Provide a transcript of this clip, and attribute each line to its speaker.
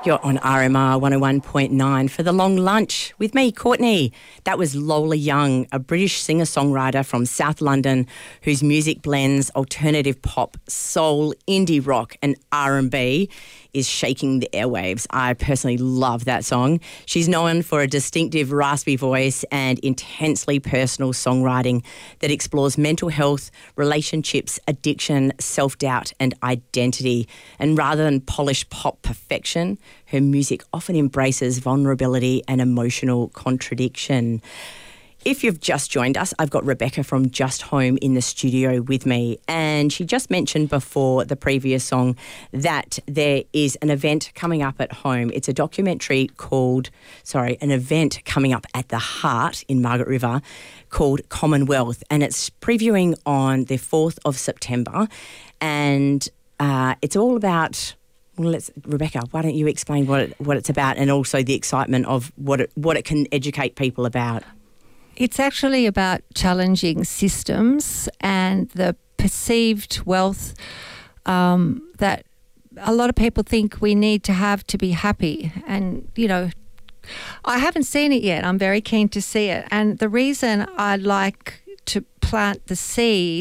Speaker 1: You're on RMR 101.9 for The Long Lunch with me, Courtney. That was Lola Young, a British singer-songwriter from South London whose music blends alternative pop, soul, indie rock and R&B, is shaking the airwaves. I personally love that song. She's known for a distinctive raspy voice and intensely personal songwriting that explores mental health, relationships, addiction, self-doubt and identity. And rather than polished pop perfection, her music often embraces vulnerability and emotional contradiction. If you've just joined us, I've got Rebecca from Just Home in the studio with me, and she just mentioned before the previous song that there is an event coming up at home. It's a documentary an event coming up at the Heart in Margaret River called Commonwealth, and it's previewing on the 4th of September, and it's all about... Well, Rebecca, why don't you explain what it's about and also the excitement of what it can educate people about?
Speaker 2: It's actually about challenging systems and the perceived wealth that a lot of people think we need to have to be happy. And, you know, I haven't seen it yet. I'm very keen to see it. And the reason I like to plant the seed